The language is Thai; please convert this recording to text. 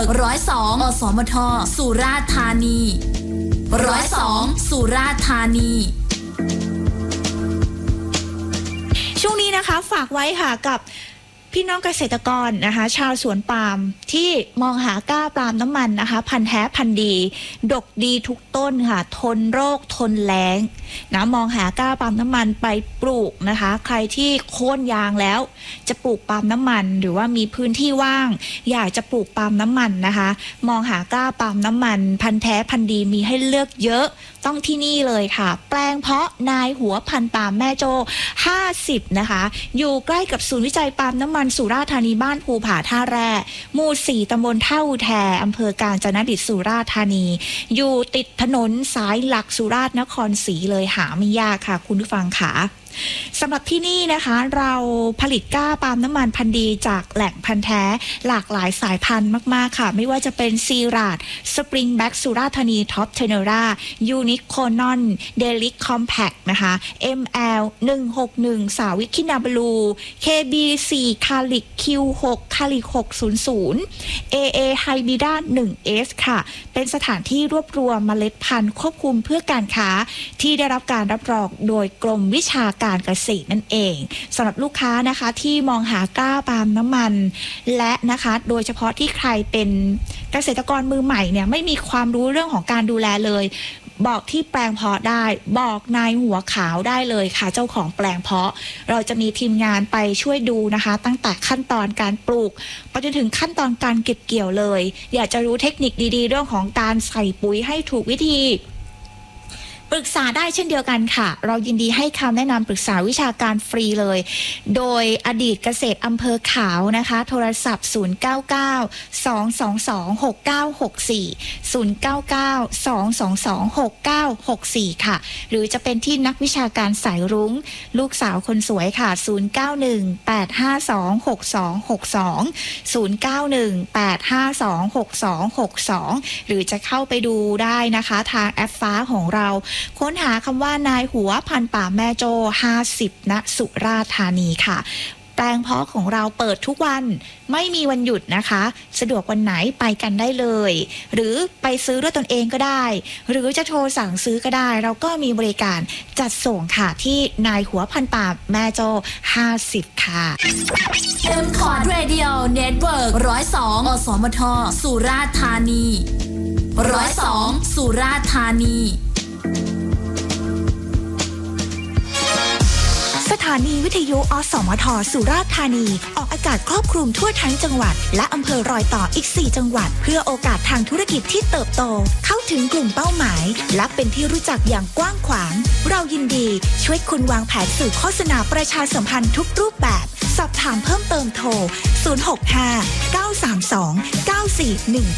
102 อสมท สุราษฎร์ธานี 102 สุราษฎร์ธานีช่วงนี้นะคะฝากไว้ค่ะกับพี่น้องเกษตรกรนะคะชาวสวนปาล์มที่มองหาก้าปาล์มน้ำมันนะคะพันธุ์แท้พันธุ์ดีดกดีทุกต้นค่ะทนโรคทนแล้งนะมองหาก้าปาล์มน้ำมันไปปลูกนะคะใครที่โค่นยางแล้วจะปลูกปาล์มน้ำมันหรือว่ามีพื้นที่ว่างอยากจะปลูกปาล์มน้ำมันนะคะมองหาก้าปาล์มน้ำมันพันธุ์แท้พันธุ์ดีมีให้เลือกเยอะต้องที่นี่เลยค่ะแปลงเพาะนายหัวพันธุ์ปาล์มแม่โจ้50นะคะอยู่ใกล้กับศูนย์วิจัยปาล์มน้ำมันสุราษฎร์ธานีบ้านภูผาท่าแร่หมู่4ตำบลท่าอุแทอำเภอกาญจนดิตสุราษฎร์ธานีอยู่ติดถนนสายหลักสุราษฎร์นครศรีเลยหาไม่ยากค่ะคุณผู้ฟังค่ะสำหรับที่นี่นะคะเราผลิตก้าปาล์มน้ำมันพันธุ์ดีจากแหล่งพันธุ์แท้หลากหลายสายพันธุ์มากๆค่ะไม่ว่าจะเป็นซีราดสปริงแบ็กสุราษฎร์ธานีท็อปเทเนรายูนิคโคนอนเดลิคคอมแพคนะคะ ML 161สาวิคินาบลู KB4 คาลิก Q6 คาลิก600 AA ไฮบิด้า 1S ค่ะเป็นสถานที่รวบรวมเมล็ดพันธุ์ควบคุมเพื่อการค้าที่ได้รับการรับรองโดยกรมวิชาการเกษตรนั่นเองสำหรับลูกค้านะคะที่มองหาก้าปาล์มน้ำมันและนะคะโดยเฉพาะที่ใครเป็นเกษตรกรมือใหม่เนี่ยไม่มีความรู้เรื่องของการดูแลเลยบอกที่แปลงเพาะได้บอกนายหัวขาวได้เลยค่ะเจ้าของแปลงเพาะเราจะมีทีมงานไปช่วยดูนะคะตั้งแต่ขั้นตอนการปลูกไปจนถึงขั้นตอนการเก็บเกี่ยวเลยอยากจะรู้เทคนิคดีๆเรื่องของการใส่ปุ๋ยให้ถูกวิธีปรึกษาได้เช่นเดียวกันค่ะเรายินดีให้คำแนะนำปรึกษาวิชาการฟรีเลยโดยอดีตเกษตรอำเภอขาวนะคะโทรศัพท์099-222-6964 ค่ะหรือจะเป็นที่นักวิชาการสายรุ้งลูกสาวคนสวยค่ะ091-852-6262 หรือจะเข้าไปดูได้นะคะทางแอปฟ้าของเราค้นหาคำว่านายหัวพันธุ์ป่าแม่โจ้50ณสุราษฎร์ธานีค่ะแปลงเพาะของเราเปิดทุกวันไม่มีวันหยุดนะคะสะดวกวันไหนไปกันได้เลยหรือไปซื้อด้วยตนเองก็ได้หรือจะโทรสั่งซื้อก็ได้เราก็มีบริการจัดส่งค่ะที่นายหัวพันธุ์ป่าแม่โจ้50ค่ะ M-Cord Radio Network 102 อสมท สุราษฎร์ธานี 102 สุราษฎร์ธานีสถานีวิทยุอสมทสุราษฎร์ธานีออกอากาศครอบคลุมทั่วทั้งจังหวัดและอำเภอรอยต่ออีก4จังหวัดเพื่อโอกาสทางธุรกิจที่เติบโตเข้าถึงกลุ่มเป้าหมายและเป็นที่รู้จักอย่างกว้างขวางเรายินดีช่วยคุณวางแผนสื่อโฆษณาประชาสัมพันธ์ทุกรูปแบบสอบถามเพิ่มเติมโทร065 932 9418